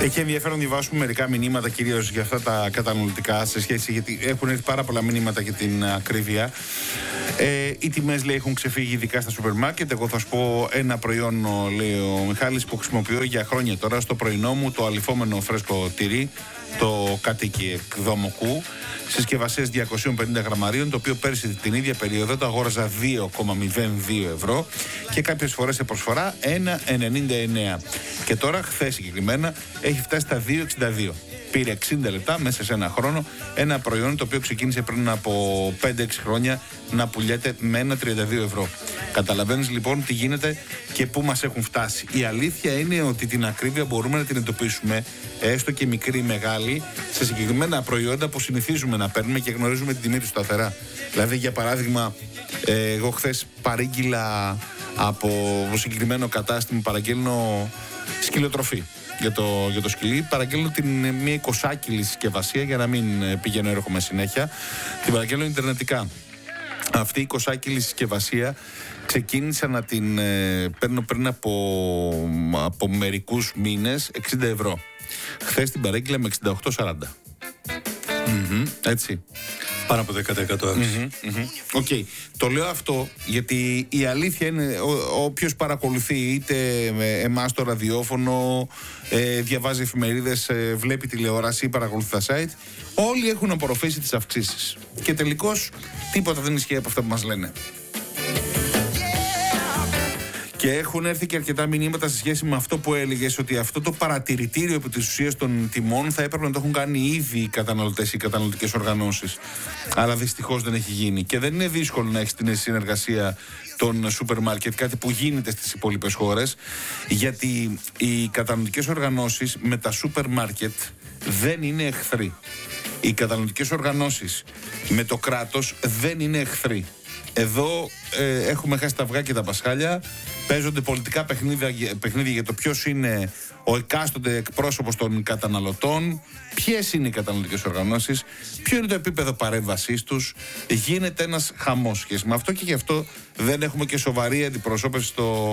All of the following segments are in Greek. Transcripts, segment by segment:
Έχει ενδιαφέρον να διαβάσουμε μερικά μηνύματα, κυρίως για αυτά τα καταναλωτικά, σε σχέση, γιατί έχουν έρθει πάρα πολλά μηνύματα για την ακρίβεια. Οι τιμές, λέει, έχουν ξεφύγει ειδικά στα σούπερ μάρκετ. Εγώ θα σου πω ένα προϊόν, λέει ο Μιχάλης, που χρησιμοποιώ για χρόνια τώρα στο πρωινό μου, το αλυφόμενο φρέσκο τυρί, το κατοίκι εκδομοκού, συσκευασίες 250 γραμμαρίων, το οποίο πέρσι την ίδια περίοδο το αγόραζα 2,02 ευρώ και κάποιες φορές σε προσφορά 1,99. Και τώρα, χθες συγκεκριμένα, έχει φτάσει στα 2,62. Πήρε 60 λεπτά μέσα σε ένα χρόνο ένα προϊόν το οποίο ξεκίνησε πριν από 5-6 χρόνια να πουλιέται με 1,32 ευρώ. Καταλαβαίνεις λοιπόν τι γίνεται και πού μας έχουν φτάσει. Η αλήθεια είναι ότι την ακρίβεια μπορούμε να την εντοπίσουμε, έστω και μικρή ή μεγάλη, σε συγκεκριμένα προϊόντα που συνηθίζουμε να παίρνουμε και γνωρίζουμε την τιμή του σταθερά. Δηλαδή, για παράδειγμα, εγώ χθες παρήγγειλα από συγκεκριμένο κατάστημα, παραγγέλνω σκυλοτροφή. Για το σκυλί, παραγγέλνω μια 20κιλη συσκευασία για να μην πηγαίνω έρχομαι συνέχεια. Την παραγγέλνω ιντερνετικά. Αυτή η 20κιλη συσκευασία ξεκίνησα να την παίρνω πριν από μερικούς μήνες 60 ευρώ. Χθες την παρήγγειλα με 68,40. Έτσι. Πάνω από 10% αύξηση. Οκ. Το λέω αυτό γιατί η αλήθεια είναι, όποιος παρακολουθεί είτε εμάς το ραδιόφωνο, διαβάζει εφημερίδες, βλέπει τηλεόραση ή παρακολουθεί τα site, όλοι έχουν απορροφήσει τις αυξήσεις. Και τελικώς τίποτα δεν ισχύει από αυτά που μας λένε. Και έχουν έρθει και αρκετά μηνύματα σε σχέση με αυτό που έλεγες, ότι αυτό το παρατηρητήριο επί της ουσίας των τιμών θα έπρεπε να το έχουν κάνει ήδη οι καταναλωτές ή οι καταναλωτικές οργανώσεις. Αλλά δυστυχώς δεν έχει γίνει. Και δεν είναι δύσκολο να έχεις την συνεργασία των σούπερ μάρκετ, κάτι που γίνεται στις υπόλοιπες χώρες, γιατί οι καταναλωτικές οργανώσεις με τα σούπερ μάρκετ δεν είναι εχθροί. Οι καταναλωτικές οργανώσεις με το κράτος δεν είναι εχθροί. Εδώ έχουμε χάσει τα αυγά και τα πασχάλια. Παίζονται πολιτικά παιχνίδια για το ποιος είναι ο εκάστοτε εκπρόσωπος των καταναλωτών, ποιες είναι οι καταναλωτικές οργανώσεις, ποιο είναι το επίπεδο παρέμβασής τους. Γίνεται ένας χαμός σχέση με αυτό και γι' αυτό δεν έχουμε και σοβαρή αντιπροσώπευση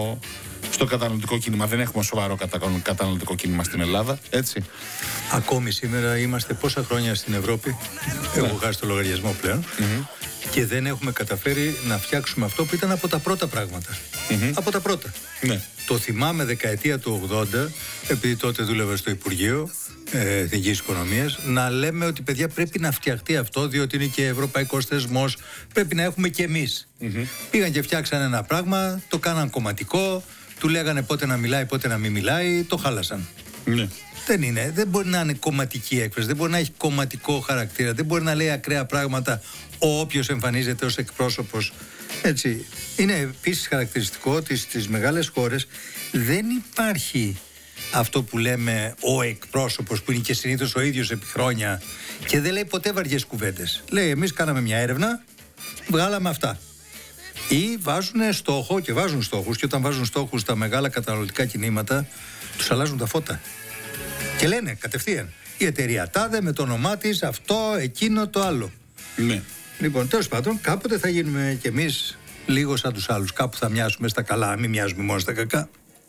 στο καταναλωτικό κίνημα. Δεν έχουμε σοβαρό καταναλωτικό κίνημα στην Ελλάδα, έτσι. Ακόμη σήμερα είμαστε πόσα χρόνια στην Ευρώπη, έχω χάσει το λογαριασμό πλέον, και δεν έχουμε καταφέρει να φτιάξουμε αυτό που ήταν από τα πρώτα πράγματα. Από τα πρώτα. Ναι. Το θυμάμαι δεκαετία του 80, επειδή τότε δούλευα στο Υπουργείο Εθνικής Οικονομίας, να λέμε ότι παιδιά πρέπει να φτιαχτεί αυτό, διότι είναι και ευρωπαϊκός θεσμός, πρέπει να έχουμε και εμείς. Πήγαν και φτιάξαν ένα πράγμα, το κάναν κομματικό, του λέγανε πότε να μιλάει, πότε να μην μιλάει, το χάλασαν. Ναι. Δεν μπορεί να είναι κομματική έκφραση, δεν μπορεί να έχει κομματικό χαρακτήρα, δεν μπορεί να λέει ακραία πράγματα όποιος εμφανίζεται ως εκπρόσωπος. Έτσι. Είναι επίσης χαρακτηριστικό ότι στις μεγάλες χώρες δεν υπάρχει αυτό που λέμε ο εκπρόσωπος, που είναι και συνήθως ο ίδιος επί χρόνια και δεν λέει ποτέ βαριές κουβέντες. Λέει, εμείς κάναμε μια έρευνα, βγάλαμε αυτά. Ή βάζουν στόχο, και βάζουν στόχους, και όταν βάζουν στόχους τα μεγάλα καταναλωτικά κινήματα, τους αλλάζουν τα φώτα. Και λένε κατευθείαν, η εταιρεία τάδε με το όνομά της, αυτό, εκείνο, το άλλο. Ναι. Λοιπόν, τέλος πάντων, κάποτε θα γίνουμε κι εμείς λίγο σαν τους άλλους. Κάπου θα μοιάσουμε στα καλά, μην μοιάζουμε μόνο στα κακά.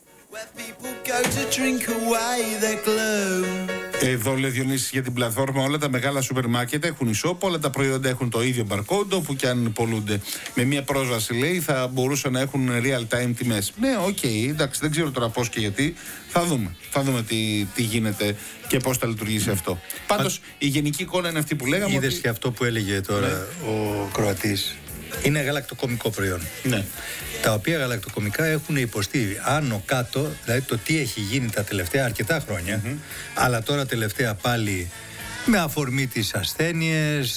Εδώ λέει Διονύσης για την πλατφόρμα, όλα τα μεγάλα σούπερ μάρκετ έχουν e-shop, όλα τα προϊόντα έχουν το ίδιο barcode, όπου και αν πολλούνται. Με μια πρόσβαση, λέει, θα μπορούσαν να έχουν real time τιμές. Ναι, οκ, εντάξει, δεν ξέρω τώρα πώς και γιατί. Θα δούμε τι γίνεται και πώς θα λειτουργήσει αυτό. Πάντως, η γενική εικόνα είναι αυτή που λέγαμε. Είδες και αυτό που έλεγε τώρα ο Κροατής. Είναι γαλακτοκομικό προϊόν. Ναι. Τα οποία γαλακτοκομικά έχουν υποστεί άνω κάτω, δηλαδή το τι έχει γίνει τα τελευταία αρκετά χρόνια, αλλά τώρα τελευταία πάλι με αφορμή τις ασθένειες,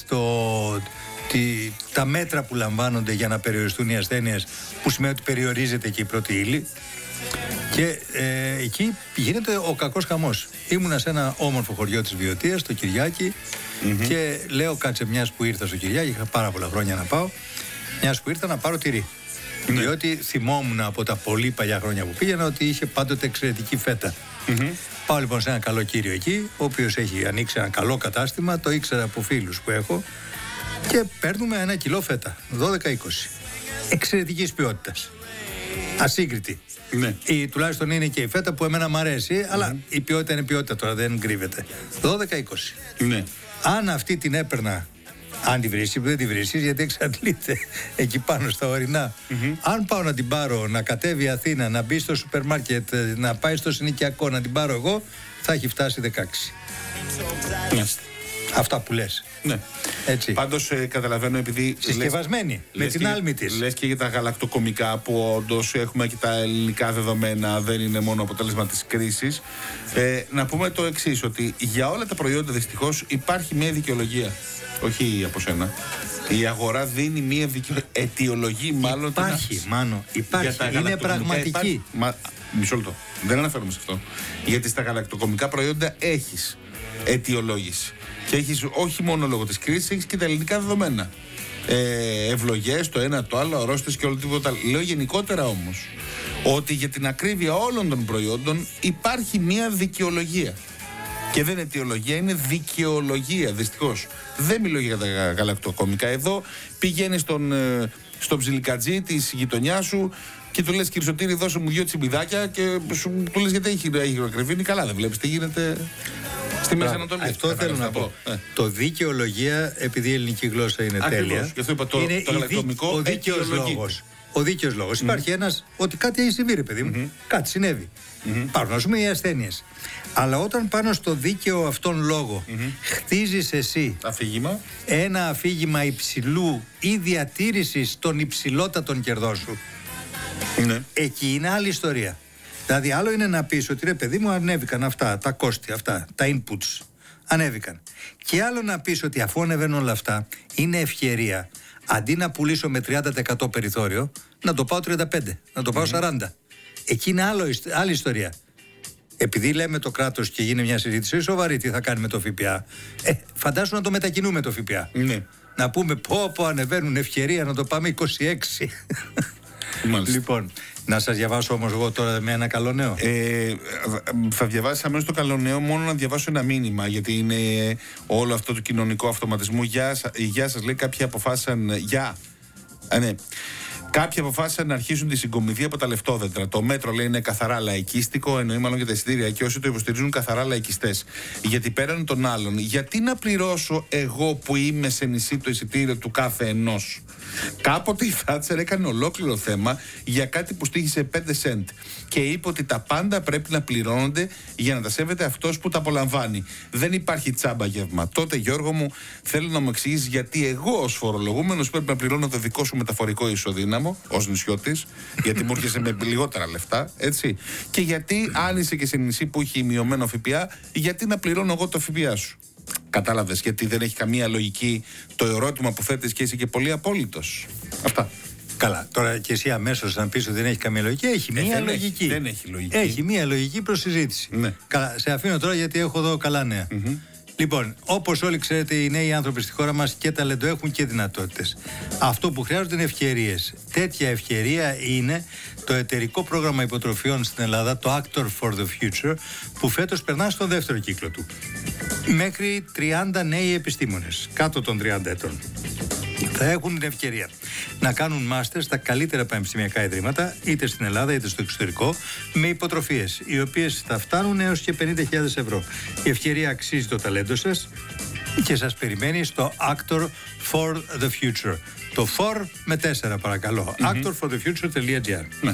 τα μέτρα που λαμβάνονται για να περιοριστούν οι ασθένειες, που σημαίνει ότι περιορίζεται και η πρώτη ύλη. Και εκεί γίνεται ο κακός χαμός. Ήμουνα σε ένα όμορφο χωριό της Βιωτίας, το Κυριάκι, και λέω, κάτσε, μιας που ήρθα στο Κυριάκι, είχα πάρα πολλά χρόνια να πάω, μιας που ήρθα να πάρω τυρί. Διότι θυμόμουν από τα πολύ παλιά χρόνια που πήγαινα ότι είχε πάντοτε εξαιρετική φέτα. Πάω λοιπόν σε ένα καλό κύριο εκεί, ο οποίος έχει ανοίξει ένα καλό κατάστημα, το ήξερα από φίλους που έχω, και παίρνουμε 1 κιλό φέτα, 12-20. Εξαιρετικής ποιότητας. Ασύγκριτη. Ναι. Τουλάχιστον είναι και η φέτα που εμένα μου αρέσει, αλλά η ποιότητα είναι ποιότητα τώρα, δεν κρύβεται. 12-20. Ναι. Αν αυτή την έπαιρνα, αν τη βρίσκει, δεν τη βρίσκει, γιατί εξαντλείται εκεί πάνω στα ορεινά. Αν πάω να την πάρω, να κατέβει η Αθήνα, να μπει στο σούπερ μάρκετ, να πάει στο συνοικιακό, να την πάρω εγώ, θα έχει φτάσει 16. Αυτά που λες. Ναι. Έτσι. Πάντως καταλαβαίνω, επειδή. Συσκευασμένη, με την άλμη της. Λες και για τα γαλακτοκομικά που όντως έχουμε και τα ελληνικά δεδομένα, δεν είναι μόνο αποτέλεσμα της κρίσης. Να πούμε το εξής, ότι για όλα τα προϊόντα δυστυχώς υπάρχει μια δικαιολογία. Όχι από σένα. Η αγορά δίνει μια αιτιολογή, μάλλον. Υπάρχει, Μάνο. Υπάρχει. Είναι πραγματική. Μισό λεπτό. Δεν αναφέρομαι σε αυτό. Γιατί στα γαλακτοκομικά προϊόντα έχεις αιτιολόγηση. Και έχεις όχι μόνο λόγω της κρίσης, έχεις και τα ελληνικά δεδομένα. Ευλογές, το ένα, το άλλο, αρρώστιες και όλο τίποτα. Λέω γενικότερα όμως ότι για την ακρίβεια όλων των προϊόντων υπάρχει μια δικαιολογία. Και δεν είναι αιτιολογία, είναι δικαιολογία, δυστυχώς. Δεν μιλώ για τα γαλακτοκομικά. Εδώ πηγαίνεις στον ψιλικατζή της γειτονιάς σου και του λες, κύριε Σωτήρη, δώσε μου 2 τσιμπιδάκια, και του λες, γιατί έχει ακριβή. Είναι καλά, δεν βλέπεις τι γίνεται στη Μέση Ανατολή. Αυτό θέλω να πω. Το δικαιολογία, επειδή η ελληνική γλώσσα είναι τέλεια, γι' αυτό είπα είναι το γαλακτοκομικό, ο δίκαιος λόγος. Ο δίκαιος λόγος. Υπάρχει ένας, ότι κάτι έχει συμβεί, ρε παιδί μου. Κάτι συνέβη. Υπάρχουν, ας πούμε, οι ασθένειες. Αλλά όταν πάνω στο δίκαιο αυτόν λόγο χτίζεις εσύ ένα αφήγημα υψηλού ή διατήρησης των υψηλότατων κερδών σου, εκεί είναι άλλη ιστορία. Δηλαδή, άλλο είναι να πεις ότι, ρε παιδί μου, ανέβηκαν αυτά, τα κόστη αυτά, τα inputs ανέβηκαν. Και άλλο να πεις ότι αφού ανεβαίνουν όλα αυτά, είναι ευκαιρία, αντί να πουλήσω με 30% περιθώριο, να το πάω 35%, να το πάω 40%. Εκεί είναι άλλη ιστορία. Επειδή λέμε το κράτος και γίνει μια συζήτηση σοβαρή, τι θα κάνει με το ΦΠΑ. Φαντάσου να το μετακινούμε το ΦΠΑ. Να πούμε πω ανεβαίνουν, ευκαιρία να το πάμε 26. Λοιπόν, να σας διαβάσω όμως εγώ τώρα με ένα καλό νέο. Θα διαβάσεις αμέσως το καλό νέο, μόνο να διαβάσω ένα μήνυμα, γιατί είναι όλο αυτό του κοινωνικού αυτοματισμού. Γεια σας, λέει, κάποιοι αποφάσισαν. Ναι. Κάποιοι αποφάσισαν να αρχίσουν τη συγκομιδή από τα λεφτόδεντρα. Το μέτρο, λέει, είναι καθαρά λαϊκίστικο, εννοεί μάλλον για τα εισιτήρια, και όσοι το υποστηρίζουν καθαρά λαϊκιστές. Γιατί πέραν των άλλων, γιατί να πληρώσω εγώ που είμαι σε νησί το εισιτήριο του κάθε ενός. Κάποτε η Θάτσερ έκανε ολόκληρο θέμα για κάτι που στοίχησε 5 σεντ και είπε ότι τα πάντα πρέπει να πληρώνονται για να τα σέβεται αυτός που τα απολαμβάνει. Δεν υπάρχει τσάμπα γεύμα. Τότε, Γιώργο μου, θέλω να μου εξηγήσεις γιατί εγώ ως φορολογούμενος πρέπει να πληρώνω το δικό σου μεταφορικό ισοδύναμο ως νησιώτης, γιατί μου έρχεσαι με λιγότερα λεφτά, έτσι. Και γιατί, αν είσαι και σε νησί που έχει μειωμένο ΦΠΑ, γιατί να πληρώνω εγώ το ΦΠΑ σου. Κατάλαβες, γιατί δεν έχει καμία λογική το ερώτημα που θέτεις και είσαι και πολύ απόλυτος. Αυτά. Καλά, τώρα και εσύ αμέσως να πεις ότι δεν έχει καμία λογική. Έχει μία λογική. Δεν έχει λογική. Έχει μία λογική προς συζήτηση. Ναι. Καλά, σε αφήνω τώρα γιατί έχω εδώ καλά νέα. Λοιπόν, όπως όλοι ξέρετε, οι νέοι άνθρωποι στη χώρα μας και ταλέντο έχουν και δυνατότητες. Αυτό που χρειάζονται είναι ευκαιρίες. Τέτοια ευκαιρία είναι το εταιρικό πρόγραμμα υποτροφιών στην Ελλάδα, το Actor for the Future, που φέτος περνά στον δεύτερο κύκλο του. Μέχρι 30 νέοι επιστήμονες, κάτω των 30 ετών, θα έχουν την ευκαιρία να κάνουν μάστερ στα καλύτερα πανεπιστημιακά ιδρύματα, είτε στην Ελλάδα είτε στο εξωτερικό, με υποτροφίες, οι οποίες θα φτάνουν έως και 50.000 ευρώ. Η ευκαιρία αξίζει το ταλέντο σας και σας περιμένει στο Actor for the Future. Το for με 4 παρακαλώ. actorforthefuture.gr.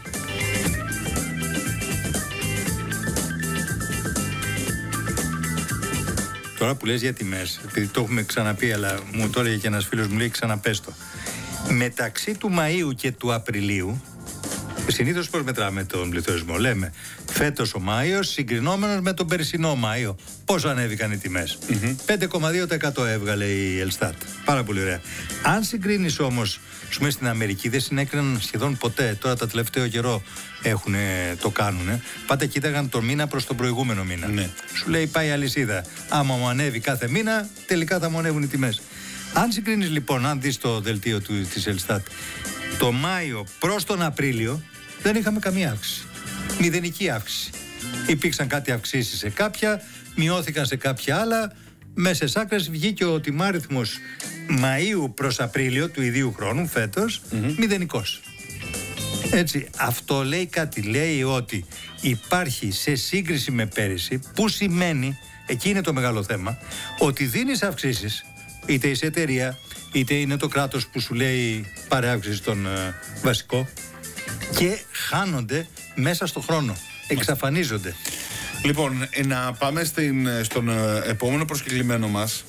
Τώρα που λες για τιμές, επειδή το έχουμε ξαναπεί, αλλά μου το έλεγε και ένας φίλος μου, λέει, ξαναπες το. Μεταξύ του Μαΐου και του Απριλίου, συνήθως πώς μετράμε τον πληθωρισμό, λέμε φέτος ο Μάιος συγκρινόμενος με τον περσινό Μάιο. Πόσο ανέβηκαν οι τιμές? 5,2% έβγαλε η Ελστάτ. Πάρα πολύ ωραία. Αν συγκρίνεις όμως, πούμε, στην Αμερική δεν συνέκριναν σχεδόν ποτέ. Τώρα τα τελευταίο καιρό το κάνουνε. Πάντα κοίταγαν τον μήνα προς τον προηγούμενο μήνα. Ναι. Σου λέει πάει αλυσίδα. Άμα μου ανέβει κάθε μήνα, τελικά θα μου ανέβουν οι τιμές. Αν συγκρίνεις λοιπόν, αν δεις το δελτίο της Ελστάτ, το Μάιο προς τον Απρίλιο δεν είχαμε καμία αύξηση. Μηδενική αύξηση. Υπήρξαν κάτι αυξήσεις σε κάποια, μειώθηκαν σε κάποια άλλα. Μέσες άκρες βγήκε ο τιμάριθμος Μαΐου προς Απρίλιο του ιδίου χρόνου φέτος μηδενικός. Έτσι, αυτό λέει κάτι. Λέει ότι υπάρχει σε σύγκριση με πέρυσι, που σημαίνει, εκεί είναι το μεγάλο θέμα, ότι δίνεις αυξήσεις, είτε είσαι εταιρεία, είτε είναι το κράτος που σου λέει πάρε αύξηση στον βασικό, και χάνονται μέσα στο χρόνο, εξαφανίζονται. Λοιπόν, να πάμε στον επόμενο προσκεκλημένο μας,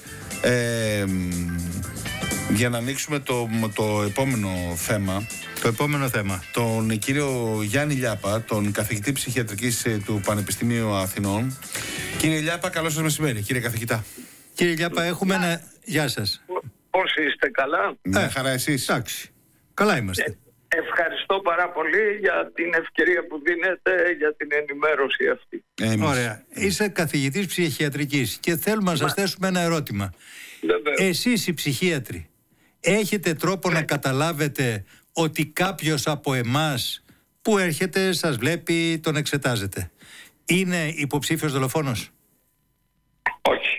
για να ανοίξουμε το επόμενο θέμα. Το επόμενο θέμα. Τον κύριο Γιάννη Λιάπα, τον καθηγητή ψυχιατρικής του Πανεπιστημίου Αθηνών. Κύριε Λιάπα, καλό σας μεσημέρι, κύριε καθηγητά. Κύριε Λιάπα, έχουμε ένα... Γεια σας. Πώς είστε, καλά? Χαρά, εσείς? Εντάξει, καλά είμαστε. Ευχαριστώ πάρα πολύ για την ευκαιρία που δίνετε για την ενημέρωση αυτή. Ωραία. Είσαι καθηγητής ψυχιατρικής και θέλουμε να σας θέσουμε ένα ερώτημα. Βεβαίως. Εσείς οι ψυχίατροι έχετε τρόπο να καταλάβετε ότι κάποιος από εμάς που έρχεται, σας βλέπει, τον εξετάζετε, είναι υποψήφιος δολοφόνος? Όχι.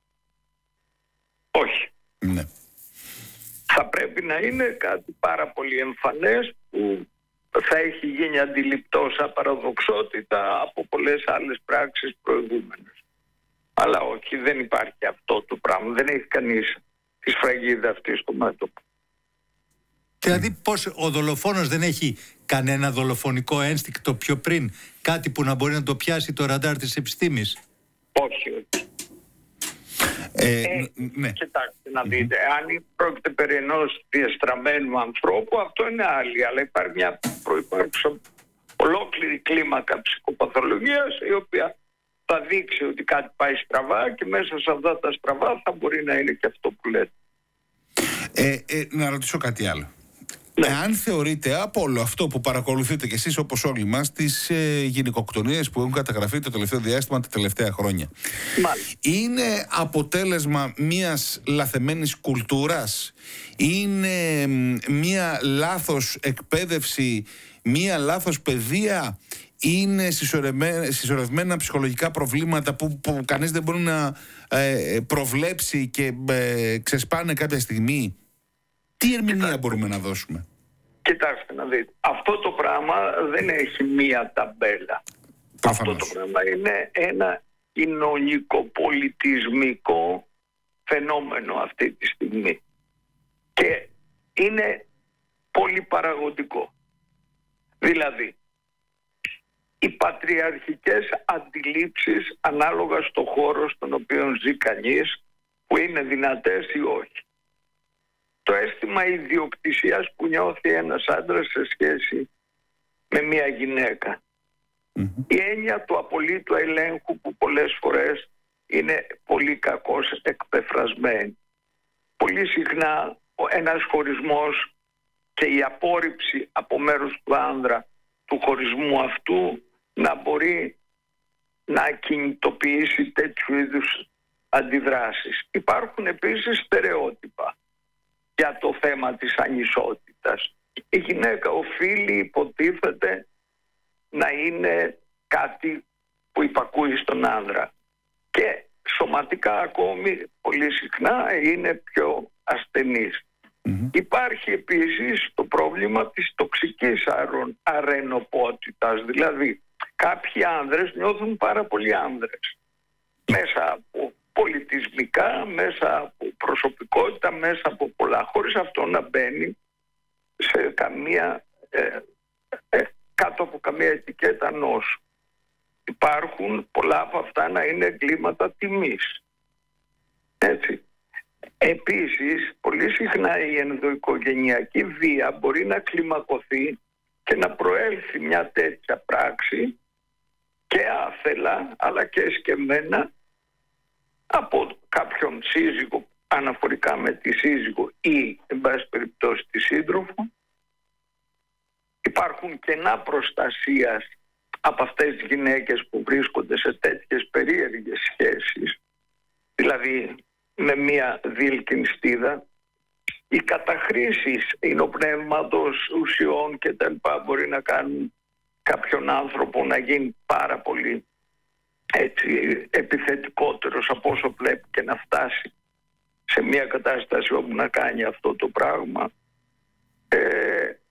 Όχι. Ναι. Θα πρέπει να είναι κάτι πάρα πολύ εμφανές που θα έχει γίνει αντιληπτό σαν παραδοξότητα από πολλές άλλες πράξεις προηγούμενες. Αλλά όχι, δεν υπάρχει αυτό το πράγμα. Δεν έχει κανείς τη σφραγίδα αυτή στο μέτωπο. Δηλαδή πως ο δολοφόνος δεν έχει κανένα δολοφονικό ένστικτο πιο πριν, κάτι που να μπορεί να το πιάσει το ραντάρ της επιστήμης? Όχι, όχι. Ναι. Κοιτάξτε να δείτε, αν πρόκειται περί ενός διαστραμμένου ανθρώπου, αυτό είναι άλλη, αλλά υπάρχει μια προϋπάρχουσα ολόκληρη κλίμακα ψυχοπαθολογίας, η οποία θα δείξει ότι κάτι πάει στραβά, και μέσα σε αυτά τα στραβά θα μπορεί να είναι και αυτό που λέτε. Να ρωτήσω κάτι άλλο. Ναι. Εάν θεωρείτε από όλο αυτό που παρακολουθείτε κι εσείς όπως όλοι μας, τις γυναικοκτονίες που έχουν καταγραφεί το τελευταίο διάστημα, τα τελευταία χρόνια, Μάλιστα. είναι αποτέλεσμα μιας λαθεμένης κουλτούρας? Είναι μια λάθος εκπαίδευση, μια λάθος παιδεία? Είναι συσσωρευμένα ψυχολογικά προβλήματα που κανείς δεν μπορεί να προβλέψει και ξεσπάνε κάποια στιγμή? Τι ερμηνεία μπορούμε να δώσουμε? Κοιτάξτε να δείτε, αυτό το πράγμα δεν έχει μία ταμπέλα. Προφανώς. Αυτό το πράγμα είναι ένα κοινωνικοπολιτισμικό φαινόμενο αυτή τη στιγμή. Και είναι πολύ παραγωγικό. Δηλαδή, οι πατριαρχικές αντιλήψεις ανάλογα στο χώρο στον οποίο ζει κανείς, που είναι δυνατές ή όχι. Το αίσθημα ιδιοκτησίας που νιώθει ένας άντρας σε σχέση με μια γυναίκα. Η έννοια του απολύτου ελέγχου που πολλές φορές είναι πολύ κακώς εκπεφρασμένη. Πολύ συχνά ένας χωρισμός και η απόρριψη από μέρους του άνδρα του χωρισμού αυτού να μπορεί να κινητοποιήσει τέτοιου είδους αντιδράσεις. Υπάρχουν επίσης στερεότυπα για το θέμα της ανισότητας. Η γυναίκα οφείλει, υποτίθεται, να είναι κάτι που υπακούει στον άνδρα. Και σωματικά ακόμη πολύ συχνά είναι πιο ασθενής. Υπάρχει επίσης το πρόβλημα της τοξικής αρενοπότητας. Δηλαδή, κάποιοι άνδρες νιώθουν πάρα πολλοί άνδρες. Μέσα από πολιτισμικά, μέσα από προσωπικότητα, μέσα από πολλά, χωρίς αυτό να μπαίνει σε καμία, κάτω από καμία ετικέτα νόσου. Υπάρχουν πολλά από αυτά να είναι εγκλήματα τιμής. Έτσι. Επίσης, πολύ συχνά η ενδοοικογενειακή βία μπορεί να κλιμακωθεί και να προέλθει μια τέτοια πράξη και άθελα αλλά και εσκεμμένα από κάποιον σύζυγο, αναφορικά με τη σύζυγο ή εν πάση περιπτώσει τη σύντροφο. Υπάρχουν κενά προστασίας από αυτές τις γυναίκες που βρίσκονται σε τέτοιες περίεργες σχέσεις, δηλαδή με μία διελκυνστίδα. Οι καταχρήσεις υνοπνεύματος, ουσιών και τα λοιπά μπορεί να κάνουν κάποιον άνθρωπο να γίνει πάρα πολύ έτσι επιθετικότερος από όσο βλέπει και να φτάσει σε μια κατάσταση όπου να κάνει αυτό το πράγμα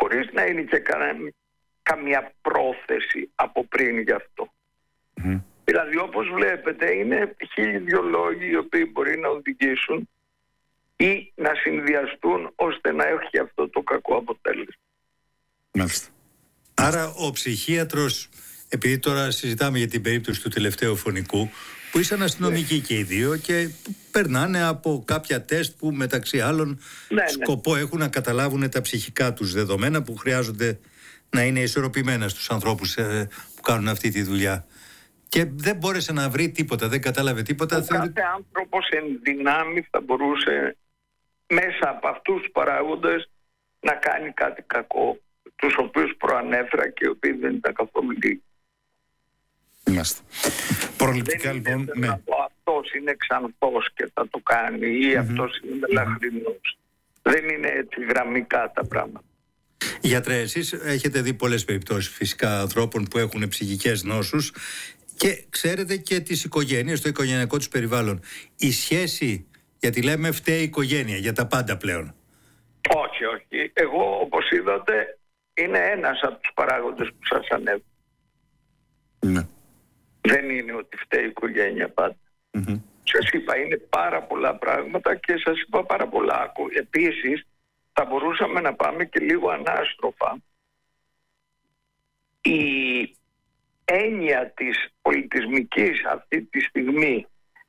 χωρίς να είναι και καμία πρόθεση από πριν γι' αυτό. Δηλαδή, όπως βλέπετε, είναι 1002 λόγοι οι οποίοι μπορεί να οδηγήσουν ή να συνδυαστούν ώστε να έχει αυτό το κακό αποτέλεσμα. Μάλιστα. Άρα ο ψυχίατρος, επειδή τώρα συζητάμε για την περίπτωση του τελευταίου φωνικού, που ήσαν αστυνομικοί και οι δύο και περνάνε από κάποια τεστ που μεταξύ άλλων σκοπό έχουν να καταλάβουν τα ψυχικά τους δεδομένα που χρειάζονται να είναι ισορροπημένα στους ανθρώπους που κάνουν αυτή τη δουλειά. Και δεν μπόρεσε να βρει τίποτα, δεν κατάλαβε τίποτα. Κάθε άνθρωπος εν δυνάμει θα μπορούσε μέσα από αυτούς τους παράγοντες να κάνει κάτι κακό, τους οποίους προανέφερα και οι οποίοι δεν ήταν καθόλου λίγοι. Μάλιστα. Προληπτικά λοιπόν, ναι. Αυτός είναι ξανθός και θα το κάνει ή αυτός είναι μελαχρινός. Δεν είναι έτσι γραμμικά τα πράγματα. Γιατρέ, εσείς έχετε δει πολλές περιπτώσεις φυσικά ανθρώπων που έχουν ψυχικές νόσους και ξέρετε και τις οικογένειες, το οικογενειακό τους περιβάλλον. Η σχέση, γιατί λέμε φταίει η οικογένεια για τα πάντα πλέον. Όχι, όχι. Εγώ, όπως είδατε, είναι ένας από τους παράγοντες που σας ανέφερα. Ναι. Δεν είναι ότι φταίει η οικογένεια πάντα. Σας είπα, είναι πάρα πολλά πράγματα και σας είπα πάρα πολλά. Επίσης, θα μπορούσαμε να πάμε και λίγο ανάστροφα. Η έννοια της πολιτισμικής αυτή τη στιγμή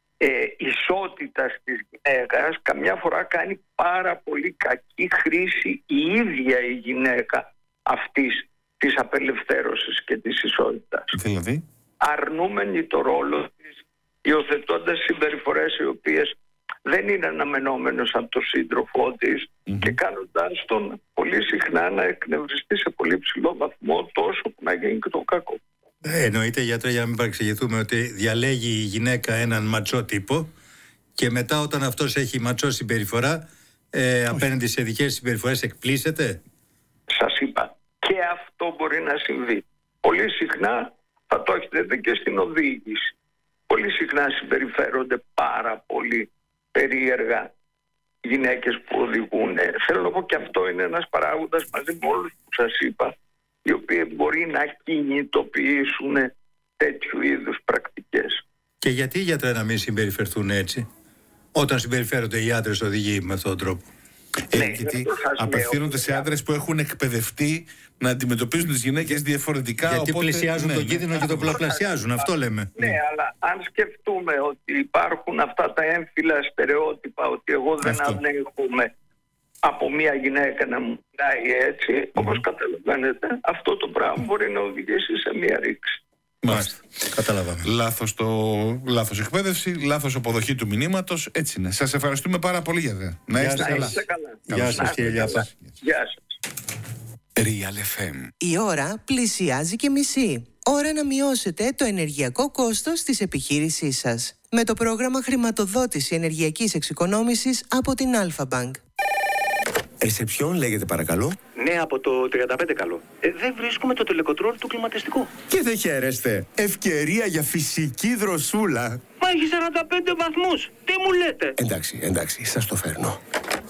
ισότητας της γυναίκας καμιά φορά κάνει πάρα πολύ κακή χρήση η ίδια η γυναίκα αυτής της απελευθέρωσης και της ισότητας. Δηλαδή, αρνούμενη το ρόλο της, υιοθετώντας συμπεριφορές οι οποίες δεν είναι αναμενόμενος από τον σύντροφό της και κάνοντας τον πολύ συχνά να εκνευριστεί σε πολύ ψηλό βαθμό, τόσο που να γίνει και το κακό. Εννοείται, γιατρέ, για να μην παρεξηγηθούμε, ότι διαλέγει η γυναίκα έναν ματσό τύπο και μετά όταν αυτός έχει ματσό συμπεριφορά απέναντι σε δικές συμπεριφορές εκπλήσεται. Σας είπα, και αυτό μπορεί να συμβεί. Πολύ συχνά θα το έχετε δει και στην οδήγηση. Πολύ συχνά συμπεριφέρονται πάρα πολύ περίεργα γυναίκες που οδηγούν. Θέλω να πω και αυτό είναι ένας παράγοντας μαζί με όλους που σας είπα, οι οποίοι μπορεί να κινητοποιήσουν τέτοιου είδους πρακτικές. Και γιατί, γιατρέ, να μην συμπεριφερθούν έτσι όταν συμπεριφέρονται οι άντρες οδηγοί με αυτόν τον τρόπο? Γιατί απευθύνονται σε άντρες που έχουν εκπαιδευτεί να αντιμετωπίζουν τις γυναίκες διαφορετικά. Γιατί οπότε, πλησιάζουν τον κίνδυνο και τον πολλαπλασιάζουν, αυτό λέμε. Ναι, αλλά αν σκεφτούμε ότι υπάρχουν αυτά τα έμφυλα στερεότυπα, ότι εγώ δεν ανέχομαι από μια γυναίκα να μου μιλάει έτσι, όπως καταλαβαίνετε, αυτό το πράγμα μπορεί να οδηγήσει σε μια ρήξη. Μάλιστα. Καταλάβαμε. Λάθος εκπαίδευση, λάθος αποδοχή του μηνύματος. Έτσι είναι. Σας ευχαριστούμε πάρα πολύ για δε. Να είστε καλά. Γεια σας, κύριε Λιάπα. Γεια σας. Real FM. Η ώρα πλησιάζει και μισή. Ώρα να μειώσετε το ενεργειακό κόστος της επιχείρησής σας. Με το πρόγραμμα χρηματοδότηση ενεργειακής εξοικονόμησης από την Alpha Bank. Σε ποιον λέγεται παρακαλώ? Ναι, από το 35 καλό. Δεν βρίσκουμε το τελεκοτρόλ του κλιματιστικού. Και δεν χαίρεστε. Ευκαιρία για φυσική δροσούλα. Μα έχει 45 βαθμούς. Τι μου λέτε? Εντάξει, σας το φέρνω.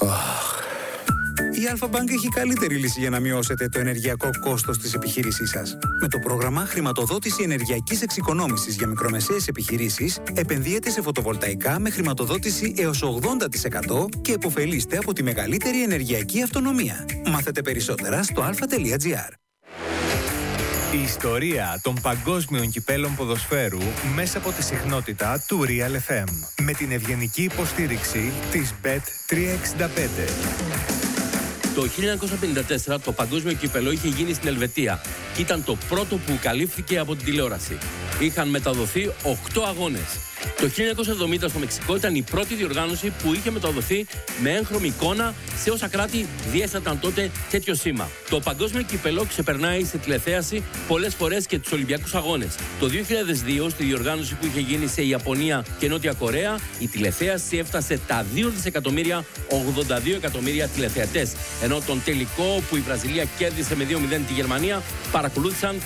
Η Alpha Bank έχει καλύτερη λύση για να μειώσετε το ενεργειακό κόστος της επιχείρησής σας. Με το πρόγραμμα χρηματοδότηση ενεργειακής εξοικονόμησης για μικρομεσαίες επιχειρήσεις, επενδύετε σε φωτοβολταϊκά με χρηματοδότηση έως 80% και επωφελείστε από τη μεγαλύτερη ενεργειακή αυτονομία. Μάθετε περισσότερα στο alpha.gr. Η ιστορία των παγκόσμιων κυπέλων ποδοσφαίρου μέσα από τη συχνότητα του Real FM. Με την ευγενική υποστήριξη της Bet365. Το 1954 το παγκόσμιο κύπελο είχε γίνει στην Ελβετία και ήταν το πρώτο που καλύφθηκε από την τηλεόραση. Είχαν μεταδοθεί 8 αγώνες. Το 1970 στο Μεξικό ήταν η πρώτη διοργάνωση που είχε μεταδοθεί με έγχρωμη εικόνα σε όσα κράτη διέσταταν τότε τέτοιο σήμα. Το παγκόσμιο κύπελο ξεπερνάει σε τηλεθέαση πολλές φορές και τους Ολυμπιακούς Αγώνες. Το 2002, στη διοργάνωση που είχε γίνει σε Ιαπωνία και Νότια Κορέα, η τηλεθέαση έφτασε τα 2.082 εκατομμύρια τηλεθεατές. Ενώ τον τελικό που η Βραζιλία κέρδισε με 2-0 τη Γερμανία παρακολούθησαν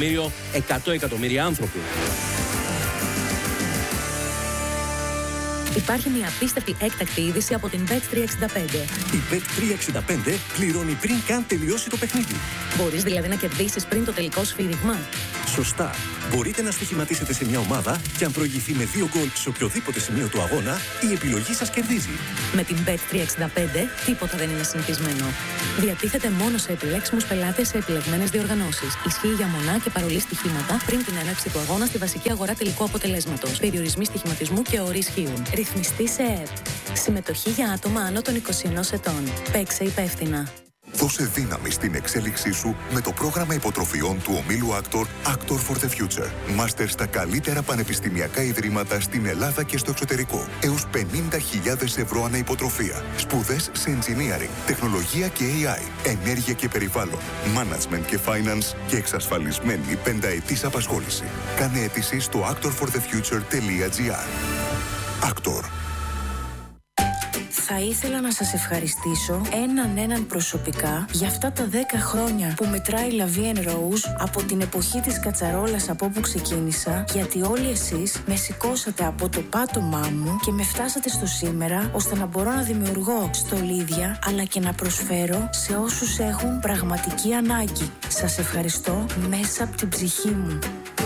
1.100.000.000 άνθρωποι. Υπάρχει μια απίστευτη έκτακτη είδηση από την Bet365. Η Bet365 πληρώνει πριν καν τελειώσει το παιχνίδι. Μπορείς δηλαδή να κερδίσεις πριν το τελικό σφύριγμα. Σωστά. Μπορείτε να στοιχηματίσετε σε μια ομάδα και αν προηγηθεί με 2 γκολ σε οποιοδήποτε σημείο του αγώνα, η επιλογή σας κερδίζει. Με την Bet365 τίποτα δεν είναι συνηθισμένο. Διατίθεται μόνο σε επιλέξιμους πελάτες σε επιλεγμένες διοργανώσεις. Ισχύει για μονά και παρολί στοιχήματα πριν την έναρξη του αγώνα στη βασική αγορά τελικού αποτελέσματος. Περιορισμοί στοιχηματισμού και όροι ισχύουν. Ρυθμιστή σε ΕΕΠ. Συμμετοχή για άτομα άνω των 21 ετών. Παίξε υπεύθυνα. Δώσε δύναμη στην εξέλιξή σου με το πρόγραμμα υποτροφιών του ομίλου Actor for the Future. Μάστερ στα καλύτερα πανεπιστημιακά ιδρύματα στην Ελλάδα και στο εξωτερικό. Έως 50.000 ευρώ ανά υποτροφία. Σπουδές σε engineering, τεχνολογία και AI, ενέργεια και περιβάλλον, management και finance και εξασφαλισμένη 5ετής απασχόληση. Κάνε αίτηση στο actorforthefuture.gr. Actor. Θα ήθελα να σας ευχαριστήσω έναν προσωπικά για αυτά τα 10 χρόνια που μετράει La Vie en Rose από την εποχή της κατσαρόλας από όπου ξεκίνησα, γιατί όλοι εσείς με σηκώσατε από το πάτωμά μου και με φτάσατε στο σήμερα, ώστε να μπορώ να δημιουργώ στολίδια αλλά και να προσφέρω σε όσους έχουν πραγματική ανάγκη. Σας ευχαριστώ μέσα από την ψυχή μου.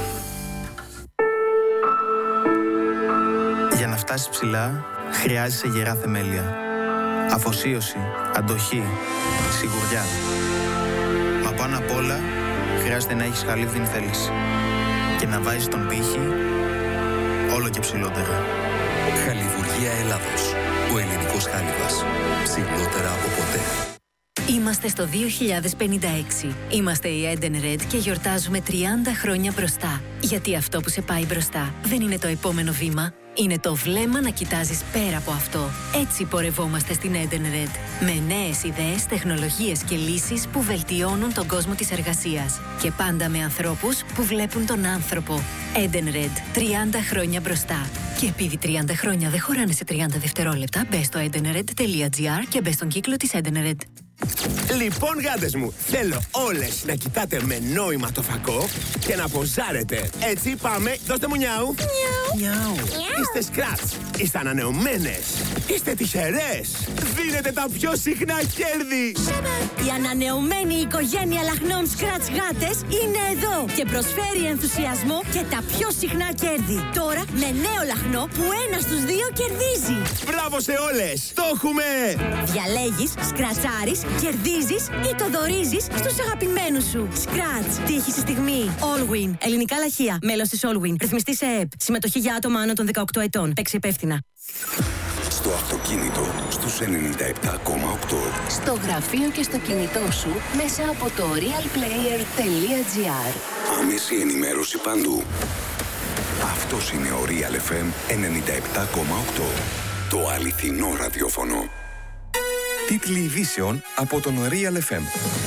Για να φτάσεις ψηλά, χρειάζεσαι γερά θεμέλια. Αφοσίωση, αντοχή, σιγουριά. Μα πάνω απ' όλα, χρειάζεται να έχεις χαλίβδινη θέληση. Και να βάζεις τον πύχη όλο και ψηλότερα. Χαλιβουργία Ελλάδος. Ο ελληνικός χάλιβας. Ψηλότερα από ποτέ. Είμαστε στο 2056. Είμαστε η Eden Red και γιορτάζουμε 30 χρόνια μπροστά. Γιατί αυτό που σε πάει μπροστά δεν είναι το επόμενο βήμα. Είναι το βλέμμα να κοιτάζεις πέρα από αυτό. Έτσι πορευόμαστε στην Eden Red. Με νέες ιδέες, τεχνολογίες και λύσεις που βελτιώνουν τον κόσμο της εργασίας. Και πάντα με ανθρώπους που βλέπουν τον άνθρωπο. Eden Red. 30 χρόνια μπροστά. Και επειδή 30 χρόνια δεν χωράνε σε 30 δευτερόλεπτα, μπες στο edenred.gr και μπες στον κύκλο της Eden Red. Λοιπόν, γάτες μου, θέλω όλες να κοιτάτε με νόημα το φακό και να ποζάρετε. Έτσι, πάμε. Δώστε μου νιάου. Νιάου. Είστε σκράτς. Είστε ανανεωμένες. Είστε τυχερές. Δίνετε τα πιο συχνά κέρδη. Η ανανεωμένη οικογένεια λαχνών σκράτς γάτες είναι εδώ και προσφέρει ενθουσιασμό και τα πιο συχνά κέρδη. Τώρα με νέο λαχνό που 1 στους 2 κερδίζει. Μπράβο σε όλες. Το έχουμε. Διαλέγεις, σκρατσάρεις, κερδίζεις ή το δωρίζεις στους αγαπημένους σου. Scratch. Τύχη στη στιγμή. Allwin. Ελληνικά λαχεία. Μέλος της Allwin. Ρυθμιστή σε ΕΕΠ. Συμμετοχή για άτομα άνω των 18 ετών. Παίξε υπεύθυνα. Στο αυτοκίνητο στους 97,8. Στο γραφείο και στο κινητό σου μέσα από το realplayer.gr. Άμεση ενημέρωση παντού. Αυτός είναι ο Real FM 97,8. Το αληθινό ραδιόφωνο. Τίτλοι ειδήσεων από τον Real FM.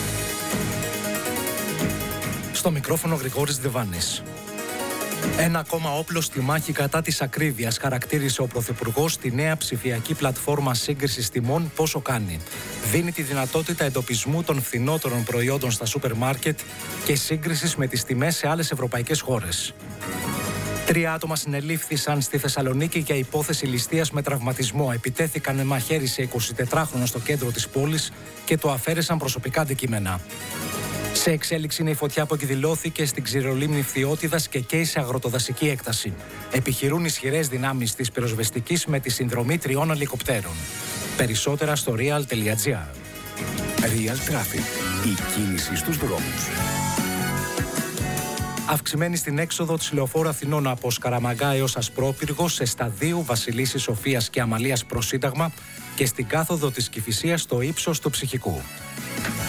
Στο μικρόφωνο Γρηγόρης Δεβάνης. Ένα ακόμα όπλο στη μάχη κατά της ακρίβειας, χαρακτήρισε ο Πρωθυπουργός τη νέα ψηφιακή πλατφόρμα σύγκρισης τιμών Πόσο Κάνει. Δίνει τη δυνατότητα εντοπισμού των φθηνότερων προϊόντων στα σούπερ μάρκετ και σύγκρισης με τις τιμές σε άλλες ευρωπαϊκές χώρες. 3 άτομα συνελήφθησαν στη Θεσσαλονίκη για υπόθεση ληστείας με τραυματισμό. Επιτέθηκαν με μαχαίρι σε 24χρονο στο κέντρο της πόλης και το αφαίρεσαν προσωπικά αντικείμενα. Σε εξέλιξη είναι η φωτιά που εκδηλώθηκε στην ξηρολίμνη Φθιώτιδας και καίει σε αγροτοδασική έκταση. Επιχειρούν ισχυρές δυνάμεις της πυροσβεστικής με τη συνδρομή 3 ελικοπτέρων. Περισσότερα στο real.gr. Real Traffic. Η κίνηση στους δρόμους. Αυξημένη στην έξοδο της λεωφόρου Αθηνών από Σκαραμαγκά έως Ασπρόπυργο, σε σταδίου Βασιλίσσης Σοφίας και Αμαλίας προς Σύνταγμα και στην κάθοδο της Κηφισίας στο ύψος του Ψυχικού.